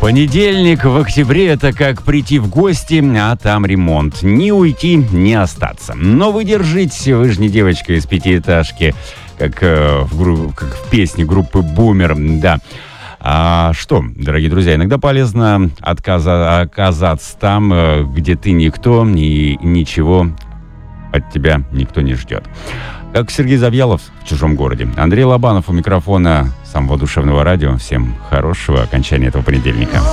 Понедельник в октябре — это как прийти в гости, а там ремонт. Не уйти, не остаться. Но вы держитесь, вы же не девочка из пятиэтажки, как в песне группы «Бумер». Да. А что, дорогие друзья, иногда полезно оказаться там, где ты никто и ничего от тебя никто не ждет. Как Сергей Завьялов в «Чужом городе». Андрей Лобанов у микрофона самого душевного радио. Всем хорошего окончания этого понедельника.